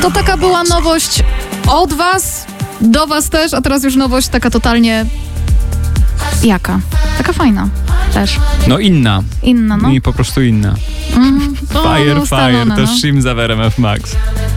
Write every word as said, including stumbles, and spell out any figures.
To taka była nowość od was, do was też, a teraz już nowość taka totalnie... Jaka? Taka fajna też. No inna. Inna, no. I po prostu inna. Mm, Fire, ustalone, fire, też no. Shimza w R M F Max.